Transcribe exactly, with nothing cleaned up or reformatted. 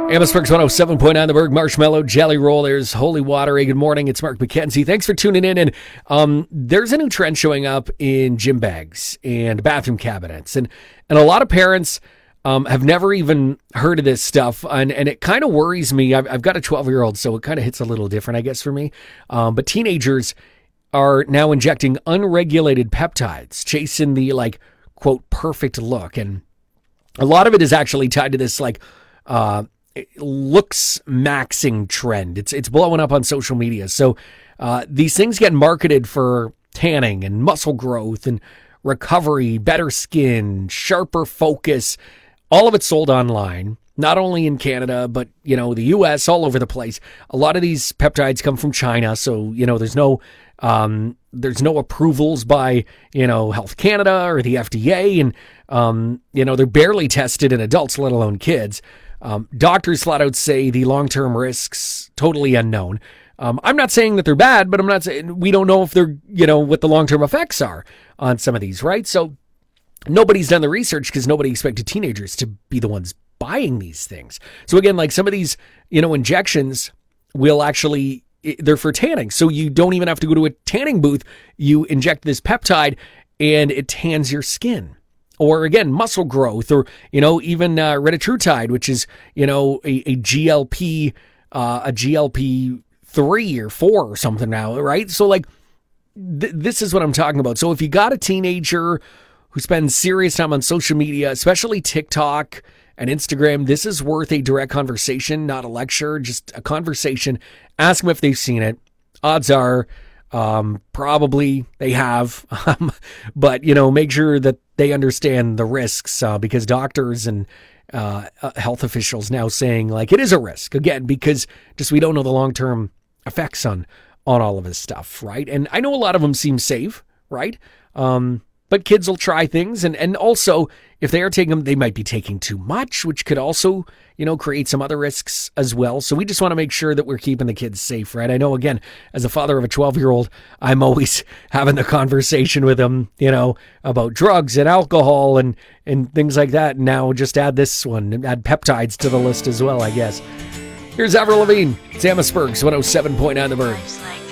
Amherstburg's one oh seven point nine The Berg, Marshmallow, Jelly Roll. There's Holy Water. Hey, good morning. It's Mark McKenzie. Thanks for tuning in. And um, there's a new trend showing up in gym bags and bathroom cabinets. And, and a lot of parents um, have never even heard of this stuff. And, and it kind of worries me. I've, I've got a twelve-year-old, so it kind of hits a little different, I guess, for me. Um, but teenagers are now injecting unregulated peptides, chasing the, like, quote, perfect look. And a lot of it is actually tied to this, like, uh, looks maxing trend. It's it's blowing up on social media. So uh, these things get marketed for tanning and muscle growth and recovery, better skin, sharper focus. All of it's sold online, not only in Canada, but, you know, the U S, all over the place. A lot of these peptides come from China. So, you know, there's no um, there's no approvals by, you know, Health Canada or the F D A. And, um, you know, they're barely tested in adults, let alone kids. Um, doctors flat out say the long-term risks, totally unknown. Um, I'm not saying that they're bad, but I'm not saying we don't know if they're, you know, what the long-term effects are on some of these, right? So nobody's done the research because nobody expected teenagers to be the ones buying these things. So again, like some of these, you know, injections will actually, they're for tanning. So you don't even have to go to a tanning booth. You inject this peptide and it tans your skin. Or again, muscle growth, or, you know, even uh, retatrutide, which is, you know, a, a G L P, uh, a G L P three or four or something now, right? So like, th- this is what I'm talking about. So if you got a teenager who spends serious time on social media, especially TikTok and Instagram, this is worth a direct conversation, not a lecture, just a conversation. Ask them if they've seen it. Odds are, Um, probably they have, um, but, you know, make sure that they understand the risks, uh, because doctors and, uh, uh, health officials now saying like it is a risk again, because just, we don't know the long-term effects on, on all of this stuff. Right. And I know a lot of them seem safe, right? Um, but kids will try things. And, and also if they are taking them, they might be taking too much, which could also, you know, create some other risks as well. So we just want to make sure that we're keeping the kids safe, right? I know, again, as a father of a twelve-year-old, I'm always having the conversation with them, you know, about drugs and alcohol and, and things like that. Now just add this one, add peptides to the list as well, I guess. Here's Avril Lavigne. It's Amherstburg's one oh seven point nine The Berg.